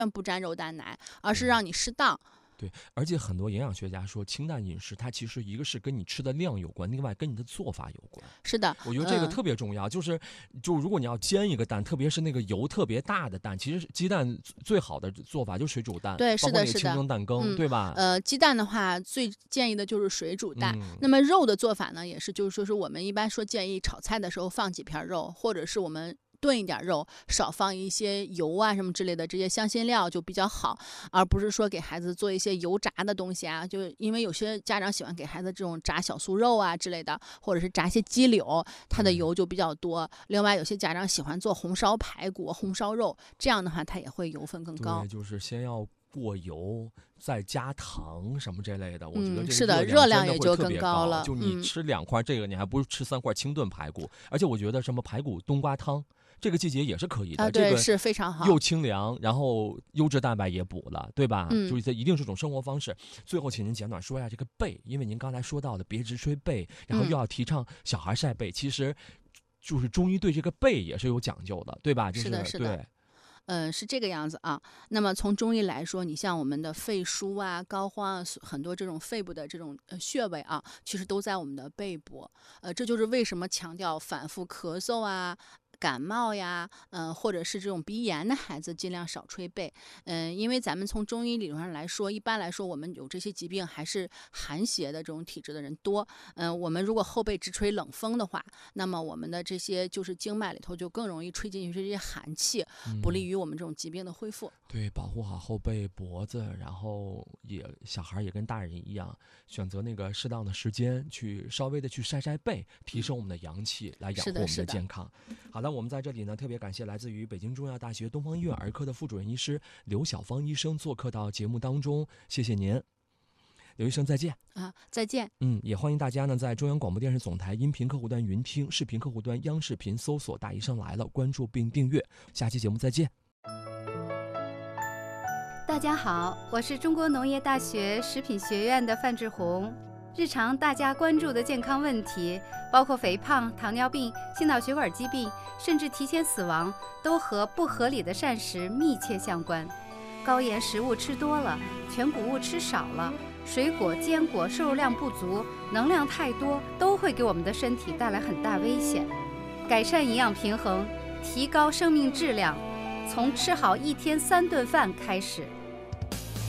不沾肉蛋奶，而是让你适当。 对，而且很多营养学家说，清淡饮食它其实一个是跟你吃的量有关，另外跟你的做法有关。 是的， 我觉得这个特别重要，就如果你要煎一个蛋，特别是那个油特别大的蛋，其实鸡蛋最好的做法就是水煮蛋， 对，是的，是的， 清蒸蛋羹，对吧？ 鸡蛋的话，最建议的就是水煮蛋。那么肉的做法呢，也是就是说是我们一般说建议炒菜的时候放几片肉，或者是我们炖一点肉，少放一些油啊什么之类的，这些香辛料就比较好，而不是说给孩子做一些油炸的东西啊。就因为有些家长喜欢给孩子这种炸小酥肉啊之类的，或者是炸一些鸡柳，它的油就比较多。另外有些家长喜欢做红烧排骨、红烧肉，这样的话它也会油分更高。 对，就是先要过油，再加糖什么这类的，我觉得是的，热量也就更高了。 就你吃2块这个，你还不如吃3块清炖排骨。而且我觉得什么排骨冬瓜汤，这个季节也是可以的， 对， 这个是非常好， 又清凉，然后优质蛋白也补了，对吧？就是这一定是种生活方式。最后，请您简短说一下这个背，因为您刚才说到的别直吹背，然后又要提倡小孩晒背，其实就是中医对这个背也是有讲究的，对吧？ 是的，是的。 对。 是这个样子啊。那么从中医来说，你像我们的肺腧啊、膏肓啊，很多这种肺部的这种穴位啊，其实都在我们的背部。这就是为什么强调反复咳嗽啊、感冒呀，或者是这种鼻炎的孩子尽量少吹背，因为咱们从中医理论上来说，一般来说我们有这些疾病还是寒邪的这种体质的人多，我们如果后背直吹冷风的话，那么我们的这些就是经脉里头就更容易吹进去这些寒气，不利于我们这种疾病的恢复。 对，保护好后背、脖子，然后小孩也跟大人一样，选择那个适当的时间去稍微的去晒晒背，提升我们的阳气，来养护我们的健康。好的，我们在这里呢特别感谢来自于北京中药大学东方医院儿科的副主任医师刘晓芳医生做客到节目当中，谢谢您。刘医生再见啊，再见。 也欢迎大家呢在中央广播电视总台音频客户端云听，视频客户端央视频搜索大医生来了，关注并订阅。下期节目再见。 大家好，我是中国农业大学食品学院的范志红。日常大家关注的健康问题，包括肥胖、糖尿病、心脑血管疾病，甚至提前死亡，都和不合理的膳食密切相关。高盐食物吃多了，全谷物吃少了，水果、坚果摄入量不足，能量太多，都会给我们的身体带来很大危险。改善营养平衡，提高生命质量，从吃好1天3顿饭开始。